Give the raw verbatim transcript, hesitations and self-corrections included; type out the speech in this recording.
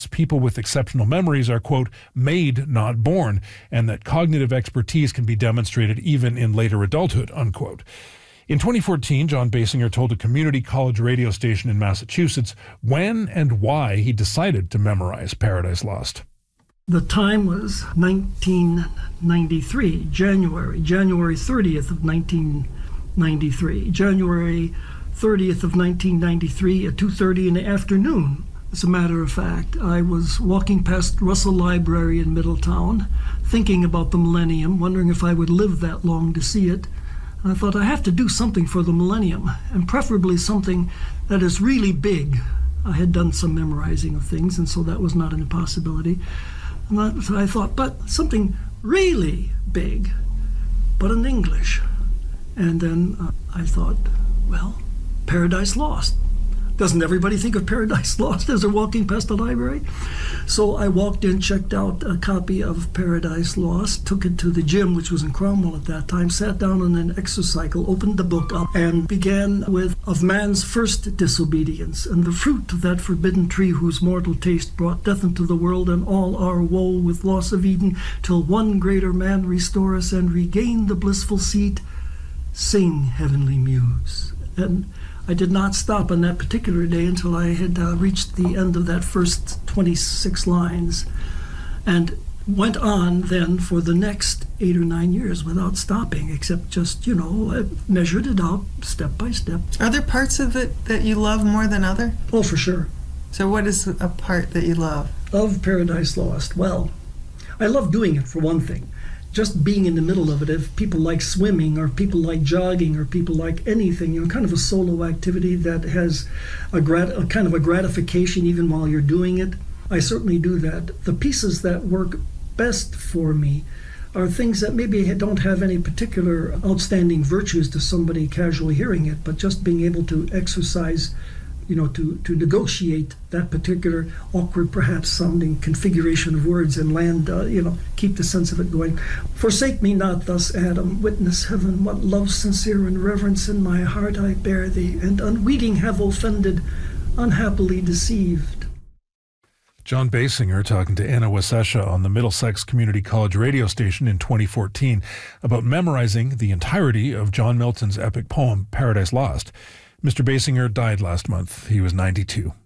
people with exceptional memories are, quote, made, not born, and that cognitive expertise can be demonstrated even in later adulthood, unquote. In twenty fourteen, John Basinger told a community college radio station in Massachusetts when and why he decided to memorize Paradise Lost. The time was nineteen ninety-three, January, January thirtieth of nineteen ninety-three, January thirtieth of nineteen ninety-three at two thirty in the afternoon. As a matter of fact, I was walking past Russell Library in Middletown, thinking about the millennium, wondering if I would live that long to see it. And I thought, I have to do something for the millennium, and preferably something that is really big. I had done some memorizing of things, and so that was not an impossibility. And that, so I thought, but something really big, but in English. And then uh, I thought, well, Paradise Lost. Doesn't everybody think of Paradise Lost as they're walking past the library? So I walked in, checked out a copy of Paradise Lost, took it to the gym, which was in Cromwell at that time, sat down on an exercycle, opened the book up, and began with Of Man's First Disobedience, and the fruit of that forbidden tree whose mortal taste brought death into the world, and all our woe with loss of Eden, till one greater man restore us and regain the blissful seat. Sing, heavenly muse. And I did not stop on that particular day until I had uh, reached the end of that first twenty-six lines, and went on then for the next eight or nine years without stopping, except just, you know, I measured it out step by step. Are there parts of it that you love more than other? Oh, for sure. So what is a part that you love? Of Paradise Lost? Well, I love doing it, for one thing. Just being in the middle of it. If people like swimming, or people like jogging, or people like anything, you know, kind of a solo activity that has a, grat- a kind of a gratification even while you're doing it, I certainly do that. The pieces that work best for me are things that maybe don't have any particular outstanding virtues to somebody casually hearing it, but just being able to exercise, you know, to, to negotiate that particular awkward, perhaps sounding configuration of words and land, uh, you know, keep the sense of it going. Forsake me not thus, Adam, witness heaven, what love sincere and reverence in my heart I bear thee, and unweeting have offended, unhappily deceived. John Basinger talking to Anna Wasesha on the Middlesex Community College radio station in twenty fourteen about memorizing the entirety of John Milton's epic poem, Paradise Lost. Mister Basinger died last month. He was ninety-two.